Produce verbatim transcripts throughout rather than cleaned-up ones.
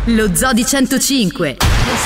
Lo Zoo di centocinque.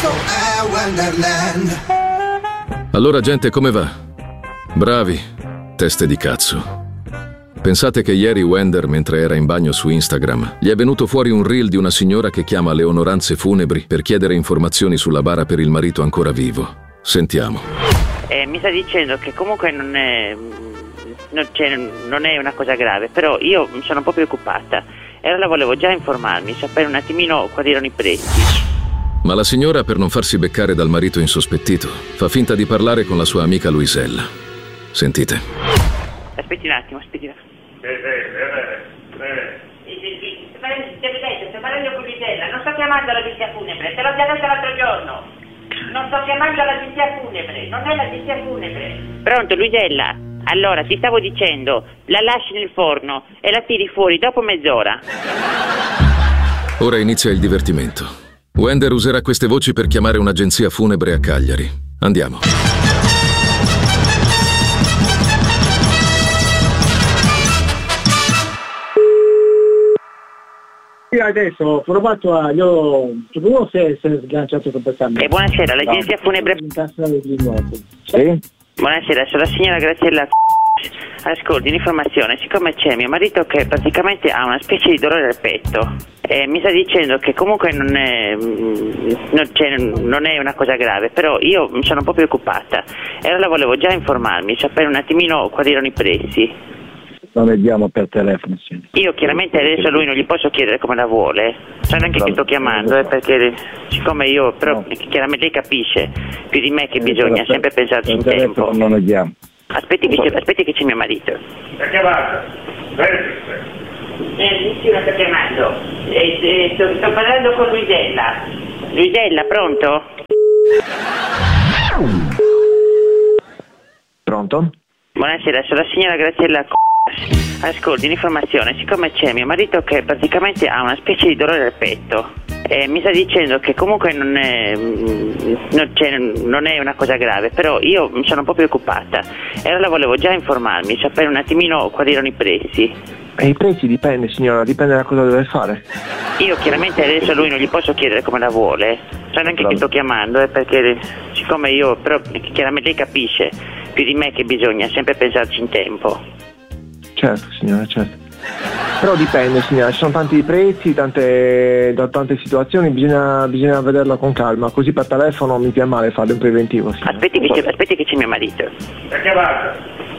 Allora gente, come va? Bravi, teste di cazzo. Pensate che ieri Wender, mentre era in bagno su Instagram, gli è venuto fuori un reel di una signora che chiama le onoranze funebri per chiedere informazioni sulla bara per il marito ancora vivo. Sentiamo. Eh, mi sta dicendo che comunque non è, non, cioè, non è una cosa grave, però io sono un po' preoccupata e allora volevo già informarmi, sapere un attimino quali erano i prezzi. Ma la signora, per non farsi beccare dal marito insospettito, fa finta di parlare con la sua amica Luisella. Sentite. Aspetti un attimo, aspetti un attimo. Sì, sì, sì, sì. Sto parlando con Luisella, non sto chiamando l'agenzia funebre, te l'ho già detto l'altro giorno. Non sto chiamando l'agenzia funebre, non è l'agenzia funebre. Pronto, Luisella? Allora, ti stavo dicendo, la lasci nel forno e la tiri fuori dopo mezz'ora. Ora inizia il divertimento. Wender userà queste voci per chiamare un'agenzia funebre a Cagliari. Andiamo. Io adesso ho provato a... io non so se si è sganciato completamente. E buonasera, l'agenzia no. funebre... Sì? Buonasera, sono la signora Graziella. Ascolti, un'informazione, siccome c'è mio marito che praticamente ha una specie di dolore al petto e mi sta dicendo che comunque non è, non, cioè, non è una cosa grave, però io sono un po' preoccupata e allora volevo già informarmi, sapere un attimino quali erano i prezzi. Non vediamo per telefono, sì. Io chiaramente adesso a lui non gli posso chiedere come la vuole, so neanche che sto chiamando, eh, perché siccome io, però no. Chiaramente lei capisce più di me che bisogna sempre pensarci in tempo. Non vediamo. Aspetti che, c'è, aspetti che c'è mio marito. Sta chiamando? Eh, sì, lo sto chiamando. Eh, eh, sto, sto parlando con Luisella. Luisella, pronto? Pronto? Buonasera, sono la signora Graziella. Ascolti, un'informazione, siccome c'è mio marito che praticamente ha una specie di dolore al petto e mi sta dicendo che comunque non è, non, cioè, non è una cosa grave, però io sono un po' preoccupata e allora volevo già informarmi, sapere un attimino quali erano i prezzi. E i prezzi dipende, signora, dipende da cosa deve fare. Io chiaramente adesso a lui non gli posso chiedere come la vuole, so neanche che sto chiamando, eh, perché siccome io, però chiaramente lei capisce più di me che bisogna sempre pensarci in tempo. Certo, signora, certo. Però dipende, signora, ci sono tanti prezzi, tante, da tante situazioni, bisogna, bisogna vederla con calma, così per telefono mi piace male fare un preventivo. Signora. Aspetti che, c'è, aspetti che c'è mio marito. Sta chiamando?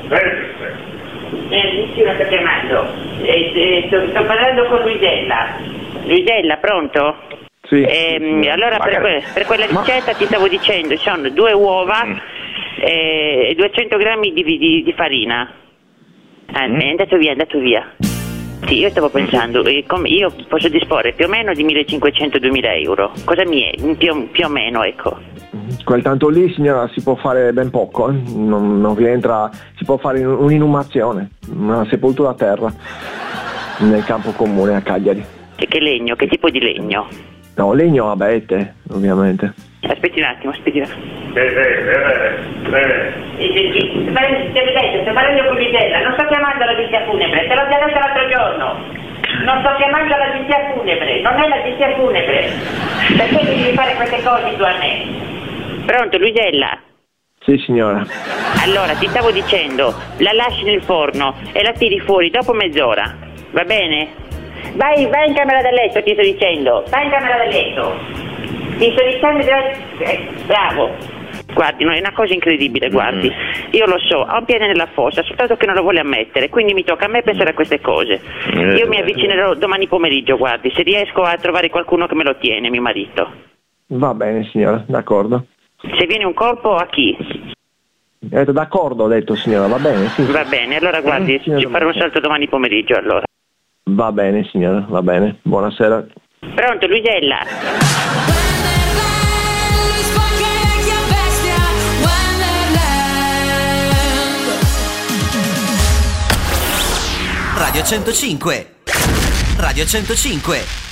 Eh, sì, lo sto chiamando. Eh, eh, sto, sto parlando con Luisella. Luisella, pronto? Sì. Eh, sì allora per, que- per quella ricetta Ma... ti stavo dicendo, ci sono due uova mm. e duecento grammi di, di, di farina. Ah, mm. È andato via, è andato via. Sì, io stavo pensando, eh, come io posso disporre più o meno di millecinquecento-duemila euro. Cosa mi è? Più, più o meno, ecco. Quel tanto lì, signora, si può fare ben poco, eh? non, non rientra, si può fare un'inumazione, una sepoltura a terra nel campo comune a Cagliari. E che legno? Che tipo di legno? No, legno a abete, ovviamente. Aspetti un attimo, aspetti un attimo. Sì, sì, sì, sì. Sto parlando con Luisella, non sto chiamando l'agenzia funebre, te l'ho già detto l'altro giorno. Non sto chiamando l'agenzia funebre, non è l'agenzia funebre. Perché devi fare queste cose tu a me? Pronto, Luisella? Sì, signora. Allora, ti stavo dicendo, la lasci nel forno e la tiri fuori dopo mezz'ora, va bene? Vai, vai in camera da letto, ti sto dicendo, vai in camera da letto. Ti sto dicendo, eh, bravo. Guardi, no, è una cosa incredibile, guardi. Mm. Io lo so, ho un piede nella fossa, soltanto che non lo vuole ammettere, quindi mi tocca a me pensare a queste cose. Mm. Io mi avvicinerò domani pomeriggio, guardi, se riesco a trovare qualcuno che me lo tiene, mio marito. Va bene, signora, d'accordo. Se viene un colpo, a chi? Ho detto d'accordo, ho detto, signora, va bene, sì. Va bene, allora guardi, eh, ci farò un salto domani pomeriggio, allora. Va bene, signora, va bene. Buonasera. Pronto, Luisella? Radio centocinque. Radio centocinque.